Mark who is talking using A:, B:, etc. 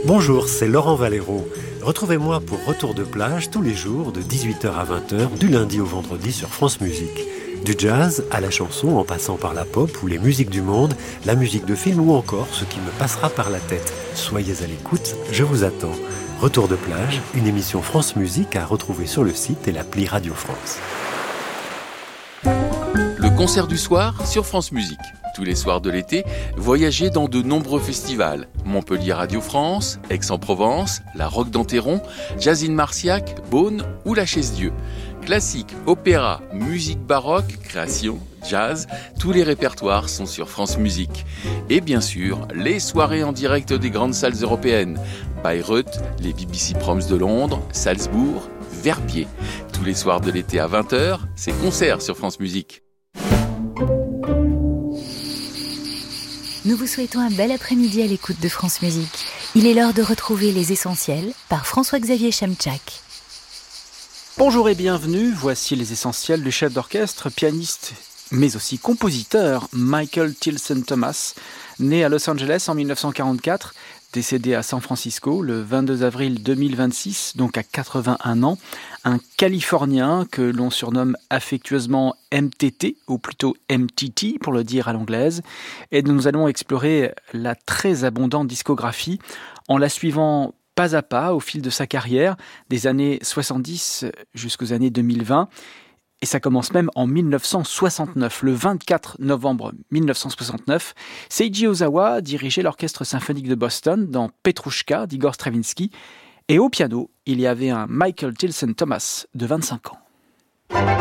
A: Bonjour, c'est Laurent Valero. Retrouvez-moi pour Retour de plage tous les jours de 18h à 20h, du lundi au vendredi sur France Musique. Du jazz à la chanson, en passant par la pop ou les musiques du monde, la musique de film ou encore ce qui me passera par la tête. Soyez à l'écoute, je vous attends. Retour de plage, une émission France Musique à retrouver sur le site et l'appli Radio France.
B: Le concert du soir sur France Musique. Tous les soirs de l'été, voyagez dans de nombreux festivals. Montpellier Radio France, Aix-en-Provence, la Roque d'Enterron, Jazz in Marciac, Beaune ou la Chaise-Dieu. Classique, opéra, musique baroque, création, jazz, tous les répertoires sont sur France Musique. Et bien sûr, les soirées en direct des grandes salles européennes. Bayreuth, les BBC Proms de Londres, Salzbourg, Verbier. Tous les soirs de l'été à 20h, c'est concert sur France Musique.
C: Nous vous souhaitons un bel après-midi à l'écoute de France Musique. Il est l'heure de retrouver Les Essentiels par François-Xavier Chemchak.
D: Bonjour et bienvenue, voici Les Essentiels du chef d'orchestre, pianiste, mais aussi compositeur Michael Tilson Thomas, né à Los Angeles en 1944, décédé à San Francisco le 22 avril 2026, donc à 81 ans, un Californien que l'on surnomme affectueusement MTT, ou plutôt MTT pour le dire à l'anglaise, et nous allons explorer la très abondante discographie en la suivant pas à pas au fil de sa carrière, des années 70 jusqu'aux années 2020, et ça commence même en 1969, le 24 novembre 1969. Seiji Ozawa dirigeait l'orchestre symphonique de Boston dans Petrouchka d'Igor Stravinsky. Et au piano, il y avait un Michael Tilson Thomas de 25 ans.